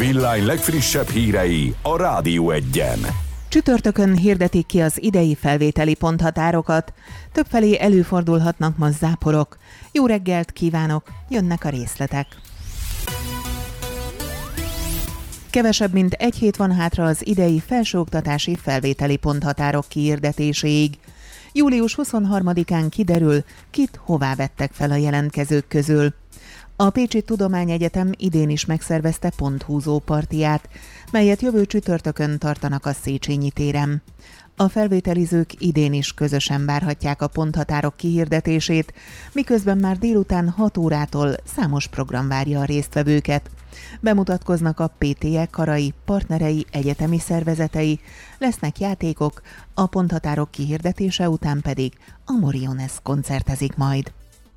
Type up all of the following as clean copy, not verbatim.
Villány legfrissebb hírei a Rádió Egyen. Csütörtökön hirdetik ki az idei felvételi ponthatárokat. Többfelé előfordulhatnak ma záporok. Jó reggelt kívánok, jönnek a részletek. Kevesebb mint egy hét van hátra az idei felsőoktatási felvételi ponthatárok kiirdetéséig. Július 23-án kiderül, kit hová vettek fel a jelentkezők közül. A Pécsi Tudományegyetem idén is megszervezte ponthúzó partiját, melyet jövő csütörtökön tartanak a Széchenyi téren. A felvételizők idén is közösen várhatják a ponthatárok kihirdetését, miközben már délután 6 órától számos program várja a résztvevőket. Bemutatkoznak a PTE karai, partnerei, egyetemi szervezetei, lesznek játékok, a ponthatárok kihirdetése után pedig a Moriones koncertezik majd.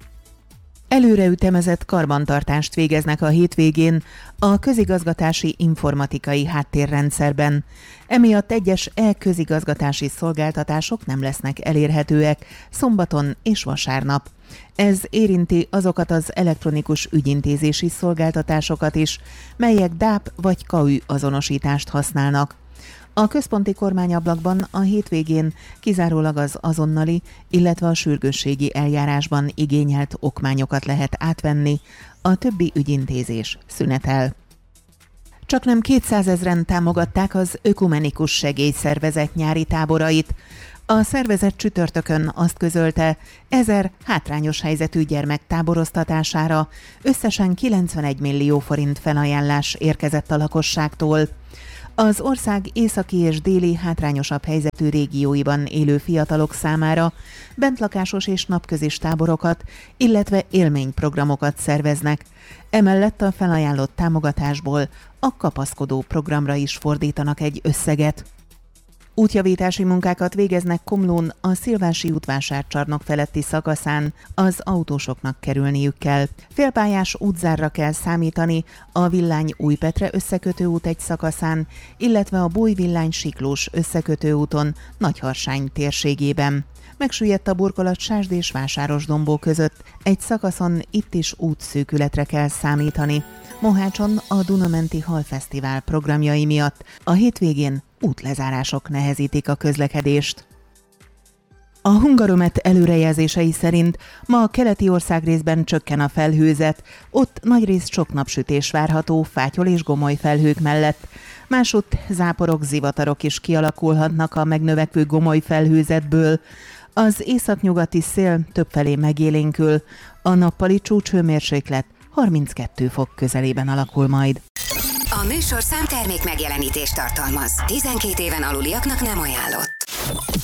Előreütemezett karbantartást végeznek a hétvégén a közigazgatási informatikai háttérrendszerben. Emiatt egyes e-közigazgatási szolgáltatások nem lesznek elérhetőek szombaton és vasárnap. Ez érinti azokat az elektronikus ügyintézési szolgáltatásokat is, melyek DAP vagy KAÜ azonosítást használnak. A központi kormányablakban a hétvégén kizárólag az azonnali, illetve a sürgősségi eljárásban igényelt okmányokat lehet átvenni, a többi ügyintézés szünetel. Csaknem 200 000-en támogatták az Ökumenikus Segélyszervezet nyári táborait. A szervezet csütörtökön azt közölte, 1000 hátrányos helyzetű gyermek táboroztatására összesen 91 millió forint felajánlás érkezett a lakosságtól. Az ország északi és déli hátrányosabb helyzetű régióiban élő fiatalok számára bentlakásos és napközis táborokat, illetve élményprogramokat szerveznek. Emellett a felajánlott támogatásból a kapaszkodó programra is fordítanak egy összeget. Útjavítási munkákat végeznek Komlón a Szilvási útvásárcsarnok feletti szakaszán, az autósoknak kerülniük kell. Félpályás útzárra kell számítani a Villány-Újpetre összekötő út egy szakaszán, illetve a Bújvillány-Siklós összekötő úton Nagyharsány térségében. Megsüllyedt a burkolat Sásd és Vásárosdombó között, egy szakaszon itt is útszűkületre kell számítani. Mohácson a Dunamenti Halfesztivál programjai miatt a hétvégén útlezárások nehezítik a közlekedést. A Hungaromet előrejelzései szerint ma a keleti országrészben csökken a felhőzet, ott nagyrészt sok napsütés várható fátyol és gomoly felhők mellett. Másutt záporok, zivatarok is kialakulhatnak a megnövekvő gomoly felhőzetből. Az északnyugati szél többfelé megélénkül, a nappali csúcshőmérséklet 32 fok közelében alakul majd. A műsorszám termék megjelenítést tartalmaz. 12 éven aluliaknak nem ajánlott.